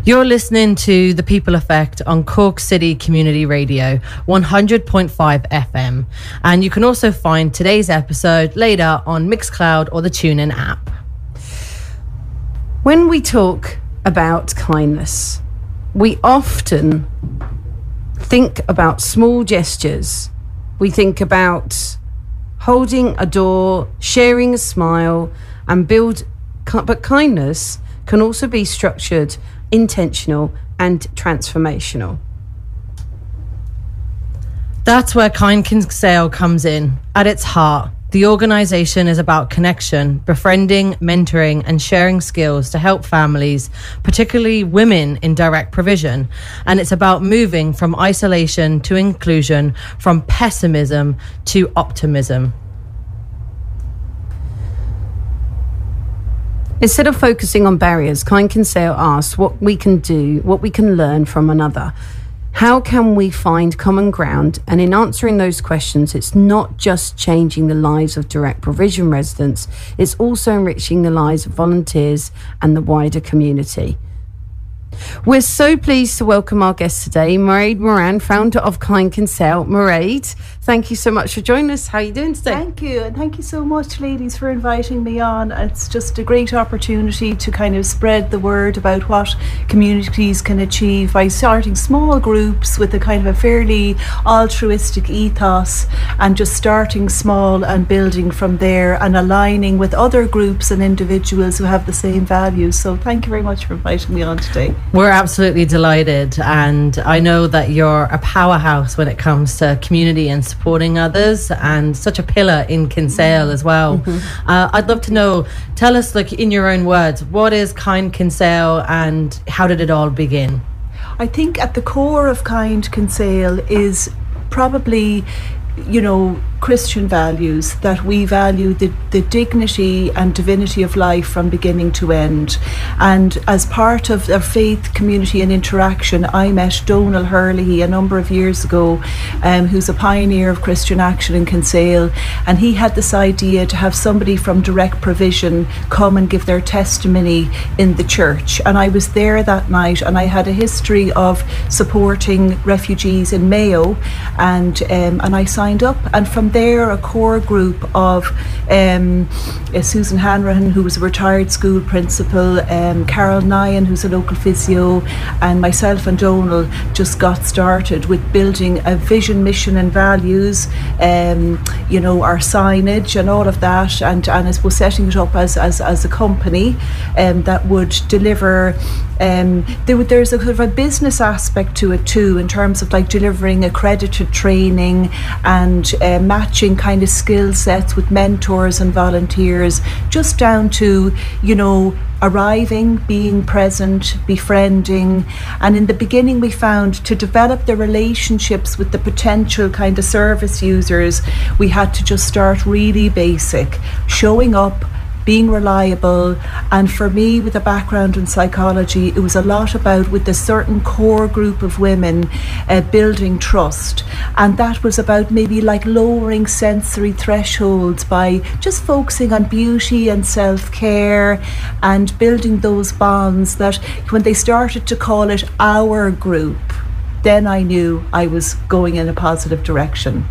You're listening to The People Effect on Cork City Community Radio, 100.5 FM. And you can also find today's episode later on Mixcloud or the TuneIn app. When we talk about kindness, we often think about small gestures. We think about holding a door, sharing a smile, and but kindness can also be structured, intentional, and transformational. That's where Kind Kinsale comes in. At its heart, the organisation is about connection, befriending, mentoring and sharing skills to help families, particularly women in direct provision. And it's about moving from isolation to inclusion, from pessimism to optimism. Instead of focusing on barriers, Kind Kinsale asks what we can do, what we can learn from another. How can we find common ground? And in answering those questions, it's not just changing the lives of direct provision residents, it's also enriching the lives of volunteers and the wider community. We're so pleased to welcome our guest today, Mairead Moran, founder of Kind Kinsale. Mairead, thank you so much for joining us. How are you doing today? Thank you, and thank you so much, ladies, for inviting me on. It's just a great opportunity to kind of spread the word about what communities can achieve by starting small groups with a kind of a fairly altruistic ethos, and just starting small and building from there and aligning with other groups and individuals who have the same values. So thank you very much for inviting me on today. We're absolutely delighted, and I know that you're a powerhouse when it comes to community and supporting others, and such a pillar in Kinsale as well. I'd love to know, tell us, like, in your own words, what is Kind Kinsale and how did it all begin? I think at the core of Kind Kinsale is probably, Christian values, that we value the dignity and divinity of life from beginning to end. And as part of our faith, community and interaction, I met Donal Hurley a number of years ago, who's a pioneer of Christian action in Kinsale, and he had this idea to have somebody from direct provision come and give their testimony in the church. And I was there that night, and I had a history of supporting refugees in Mayo, and I signed up, and from there a core group of Susan Hanrahan, who was a retired school principal, Carol Nyan, who's a local physio, and myself and Donal just got started with building a vision, mission and values, our signage and all of that, and I suppose setting it up as a company that would deliver. There's a sort of a business aspect to it too, in terms of like delivering accredited training and matching kind of skill sets with mentors and volunteers, just down to arriving, being present, befriending. And in the beginning we found to develop the relationships with the potential kind of service users, we had to just start really basic, showing up, being reliable. And for me, with a background in psychology, it was a lot about, with a certain core group of women, building trust. And that was about maybe like lowering sensory thresholds by just focusing on beauty and self-care and building those bonds that when they started to call it our group, then I knew I was going in a positive direction.